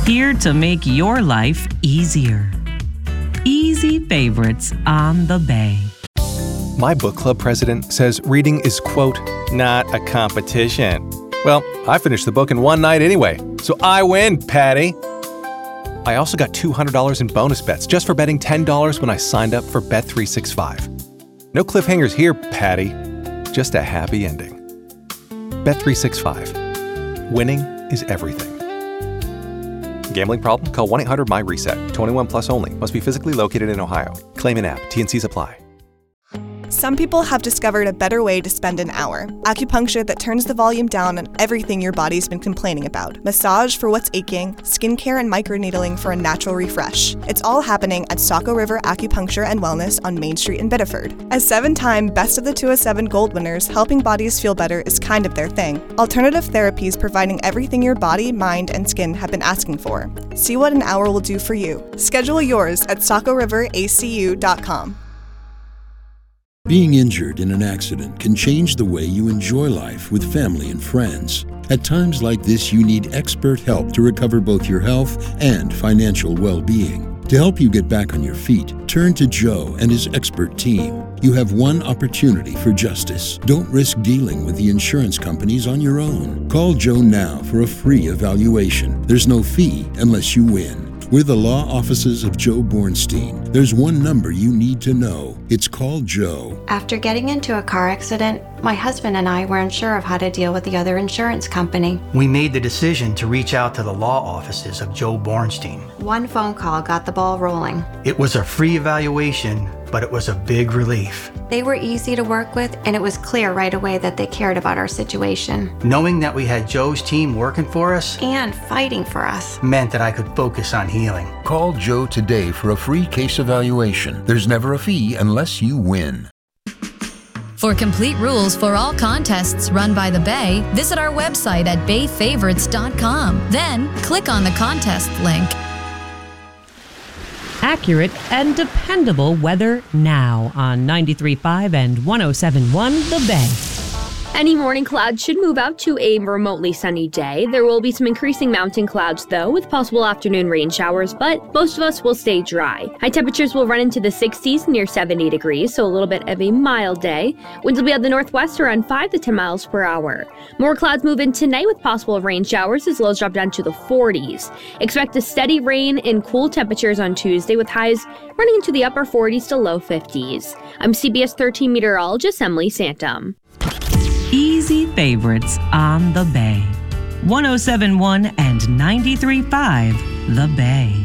Here to make your life easier. Easy Favorites on the Bay. My book club president says reading is, quote, not a competition. Well, I finished the book in one night anyway, so I win, Patty. I also got $200 in bonus bets just for betting $10 when I signed up for Bet365. No cliffhangers here, Patty. Just a happy ending. Bet365. Winning is everything. Gambling problem? Call 1-800-MY-RESET. 21 plus only. Must be physically located in Ohio. Claim in app. T&Cs apply. Some people have discovered a better way to spend an hour. Acupuncture that turns the volume down on everything your body's been complaining about. Massage for what's aching, skincare and microneedling for a natural refresh. It's all happening at Saco River Acupuncture and Wellness on Main Street in Biddeford. As 7-time Best of the 207 Gold winners, helping bodies feel better is kind of their thing. Alternative therapies providing everything your body, mind, and skin have been asking for. See what an hour will do for you. Schedule yours at SacoRiverACU.com. Being injured in an accident can change the way you enjoy life with family and friends. At times like this, you need expert help to recover both your health and financial well-being. To help you get back on your feet, turn to Joe and his expert team. You have one opportunity for justice. Don't risk dealing with the insurance companies on your own. Call Joe now for a free evaluation. There's no fee unless you win. We're the law offices of Joe Bornstein. There's one number you need to know. It's called Joe. After getting into a car accident, my husband and I were unsure of how to deal with the other insurance company. We made the decision to reach out to the law offices of Joe Bornstein. One phone call got the ball rolling. It was a free evaluation, but it was a big relief. They were easy to work with, and it was clear right away that they cared about our situation. Knowing that we had Joe's team working for us and fighting for us meant that I could focus on healing. Call Joe today for a free case evaluation. There's never a fee unless you win. For complete rules for all contests run by the Bay, visit our website at bayfavorites.com. Then click on the contest link. Accurate and dependable weather now on 93.5 and 107.1 The Bay. Any morning clouds should move out to a remotely sunny day. There will be some increasing mountain clouds, though, with possible afternoon rain showers, but most of us will stay dry. High temperatures will run into the 60s near 70 degrees, so a little bit of a mild day. Winds will be out the northwest around 5 to 10 miles per hour. More clouds move in tonight with possible rain showers as lows drop down to the 40s. Expect a steady rain and cool temperatures on Tuesday with highs running into the upper 40s to low 50s. I'm CBS 13 meteorologist Emily Santum. Easy Favorites on the Bay. 107.1 and 93.5 The Bay.